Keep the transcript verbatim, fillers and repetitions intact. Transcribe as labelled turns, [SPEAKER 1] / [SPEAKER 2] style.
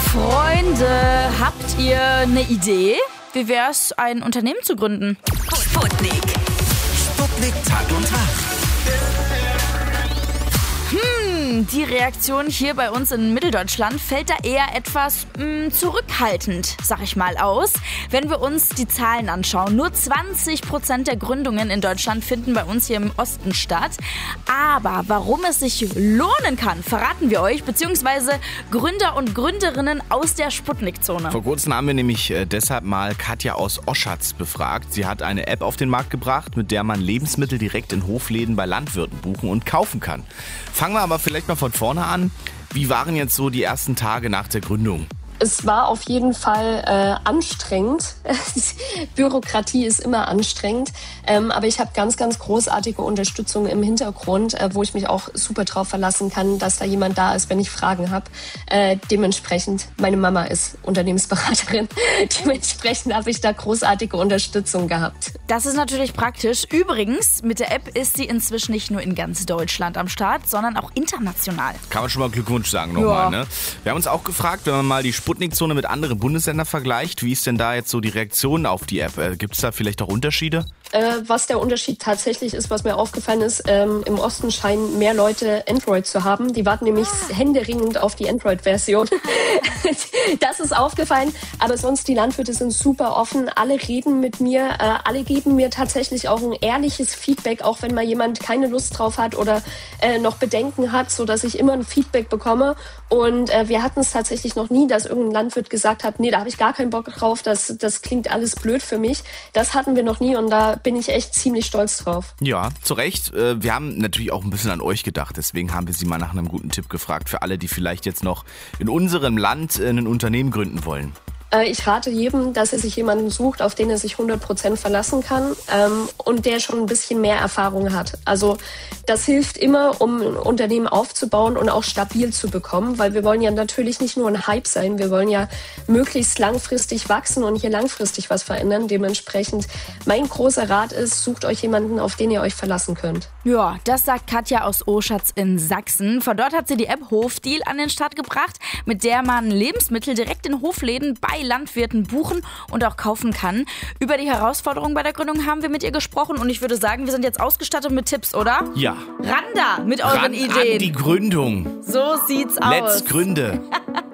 [SPEAKER 1] Freunde, habt ihr eine Idee? Wie wäre es, ein Unternehmen zu gründen?
[SPEAKER 2] Sputnik. Sputnik Tag und Tag.
[SPEAKER 1] Hm, die Reaktion hier bei uns in Mitteldeutschland fällt da eher etwas mh, zurückhaltend, sag ich mal, aus. Wenn wir uns die Zahlen anschauen, nur zwanzig Prozent der Gründungen in Deutschland finden bei uns hier im Osten statt. Aber warum es sich lohnen kann, verraten wir euch, beziehungsweise Gründer und Gründerinnen aus der Sputnik-Zone.
[SPEAKER 3] Vor kurzem haben wir nämlich äh, deshalb mal Katja aus Oschatz befragt. Sie hat eine App auf den Markt gebracht, mit der man Lebensmittel direkt in Hofläden bei Landwirten buchen und kaufen kann. Fangen wir aber vielleicht mal von vorne an. Wie waren jetzt so die ersten Tage nach der Gründung?
[SPEAKER 4] Es war auf jeden Fall äh, anstrengend. Bürokratie ist immer anstrengend. Ähm, aber ich habe ganz, ganz großartige Unterstützung im Hintergrund, äh, wo ich mich auch super drauf verlassen kann, dass da jemand da ist, wenn ich Fragen habe. Äh, dementsprechend, meine Mama ist Unternehmensberaterin. Dementsprechend habe ich da großartige Unterstützung gehabt.
[SPEAKER 1] Das ist natürlich praktisch. Übrigens, mit der App ist sie inzwischen nicht nur in ganz Deutschland am Start, sondern auch international.
[SPEAKER 3] Kann man schon mal Glückwunsch sagen nochmal,
[SPEAKER 1] Ja.
[SPEAKER 3] ne? Wir haben uns auch gefragt, wenn man mal die Sputnik-Zone mit anderen Bundesländern vergleicht, wie ist denn da jetzt so die Reaktion auf die App? Äh, Gibt es da vielleicht auch Unterschiede?
[SPEAKER 4] Äh, was der Unterschied tatsächlich ist, was mir aufgefallen ist, ähm, im Osten scheinen mehr Leute Android zu haben. Die warten nämlich händeringend auf die Android-Version. Das ist aufgefallen. Aber sonst, die Landwirte sind super offen. Alle reden mit mir. Äh, alle geben mir tatsächlich auch ein ehrliches Feedback, auch wenn mal jemand keine Lust drauf hat oder äh, noch Bedenken hat, sodass ich immer ein Feedback bekomme. Und äh, wir hatten es tatsächlich noch nie, dass irgendein Landwirt gesagt hat, nee, da habe ich gar keinen Bock drauf, das, das klingt alles blöd für mich. Das hatten wir noch nie und da bin ich echt ziemlich stolz drauf.
[SPEAKER 3] Ja, zu Recht. Äh, Wir haben natürlich auch ein bisschen an euch gedacht. Deswegen haben wir sie mal nach einem guten Tipp gefragt für alle, die vielleicht jetzt noch in unserem Land ein Unternehmen gründen wollen.
[SPEAKER 4] Ich rate jedem, dass er sich jemanden sucht, auf den er sich hundert Prozent verlassen kann ähm, und der schon ein bisschen mehr Erfahrung hat. Also das hilft immer, um ein Unternehmen aufzubauen und auch stabil zu bekommen, weil wir wollen ja natürlich nicht nur ein Hype sein, wir wollen ja möglichst langfristig wachsen und hier langfristig was verändern. Dementsprechend mein großer Rat ist, sucht euch jemanden, auf den ihr euch verlassen könnt.
[SPEAKER 1] Ja, das sagt Katja aus Oschatz in Sachsen. Von dort hat sie die App Hofdeal an den Start gebracht, mit der man Lebensmittel direkt in Hofläden bei Landwirten buchen und auch kaufen kann. Über die Herausforderungen bei der Gründung haben wir mit ihr gesprochen und ich würde sagen, wir sind jetzt ausgestattet mit Tipps, oder?
[SPEAKER 3] Ja.
[SPEAKER 1] Ran da mit euren
[SPEAKER 3] Ran
[SPEAKER 1] Ideen.
[SPEAKER 3] an die Gründung.
[SPEAKER 1] So sieht's aus.
[SPEAKER 3] Let's Gründe.